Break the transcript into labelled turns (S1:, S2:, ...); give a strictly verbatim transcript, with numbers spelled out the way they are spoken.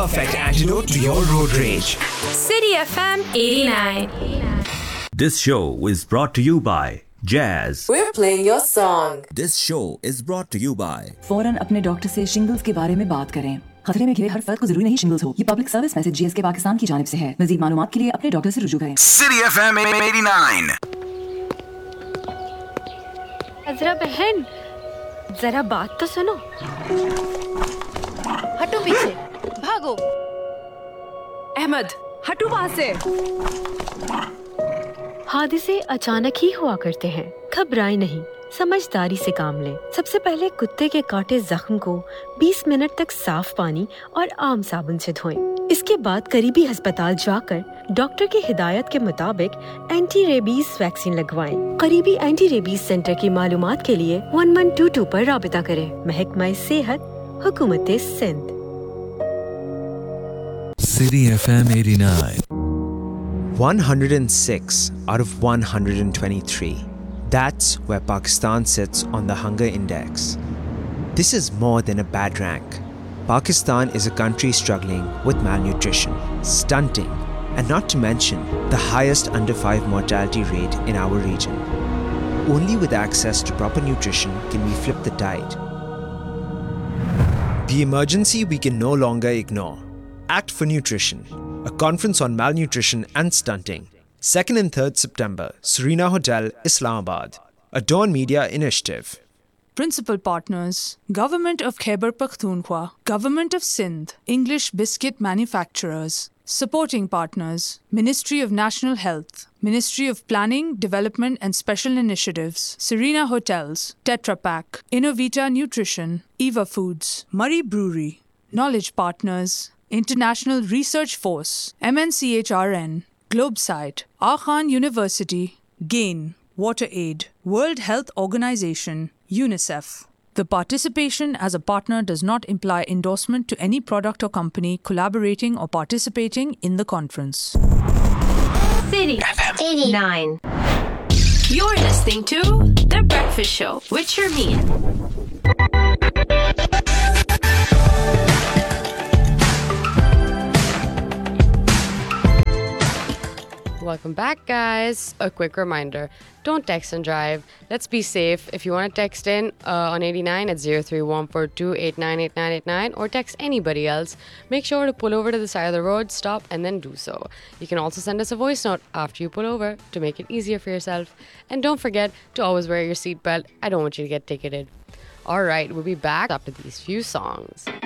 S1: perfect antidote to your road rage.
S2: City F M eighty-nine.
S3: This show is brought to you by Jazz.
S4: We're playing your song.
S3: This show is brought to you by
S5: फौरन अपने doctor से shingles के बारे में बात करें। खतरे में घिरे हर फर्द को जरूरी नहीं शिंगल्स हो। ये public service message GSK Pakistan की जानिब से है। मज़ीद मालूमात के लिए अपने डॉक्टर से रुजू करें।
S1: City F M eighty-nine.
S2: अजरा बहन, जरा बात तो सुनो। हटो पीछे, भागो।
S6: अहमद, हटो वहाँ से।
S2: हादसे अचानक ही हुआ करते हैं, घबराएं नहीं, समझदारी से काम लें। सबसे पहले कुत्ते के काटे जख्म को बीस मिनट तक साफ पानी और आम साबुन से धोएं। इसके बाद करीबी अस्पताल जाकर डॉक्टर की हिदायत के मुताबिक एंटी रेबीज वैक्सीन लगवाएं। करीबी एंटी रेबीज सेंटर की मालूमात के लिए वन वन टू टू पर राबिता करें। महकमा सेहत, हुकूमत Sindh.
S7: City F M eighty-nine.
S8: one hundred six out of one hundred twenty-three. That's where Pakistan sits on the hunger index. This is more than a bad rank. Pakistan is a country struggling with malnutrition, stunting, and not to mention the highest under five mortality rate in our region. Only with access to proper nutrition can we flip the tide. The emergency we can no longer ignore. Act for Nutrition, a conference on malnutrition and stunting. second and third September, Serena Hotel, Islamabad. A Dawn Media initiative.
S6: Principal partners: Government of Khyber Pakhtunkhwa, Government of Sindh, English Biscuit Manufacturers. Supporting partners: Ministry of National Health, Ministry of Planning, Development and Special Initiatives, Serena Hotels, Tetra Pak, Innovita Nutrition, Eva Foods, Murray Brewery. Knowledge partners: International Research Force, M N C H R N, Globesite, Akhan University, GAIN, WaterAid, World Health Organization, UNICEF. The participation as a partner does not imply endorsement to any product or company collaborating or participating in the conference.
S2: City F M eighty-nine. You're listening to The Breakfast Show with Sharmeen.
S9: Welcome back, guys. A quick reminder, don't text and drive. Let's be safe. If you want to text in uh, on eighty-nine at zero three one four two eight nine eight nine eight nine or text anybody else, make sure to pull over to the side of the road, stop, and then do so. You can also send us a voice note after you pull over to make it easier for yourself. And don't forget to always wear your seatbelt. I don't want you to get ticketed. All right, we'll be back after these few songs.